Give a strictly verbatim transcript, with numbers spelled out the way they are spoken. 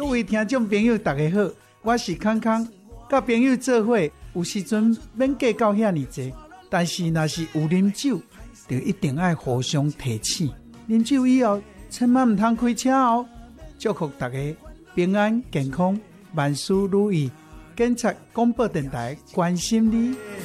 各位听众朋友大家好，我是康康，甲朋友做伙有时阵免计较遐尼济，但是若是有啉酒就一定要互相提醒，啉酒以后千万唔通开车哦。祝福大家平安健康，万事如意。警察广播电台关心你。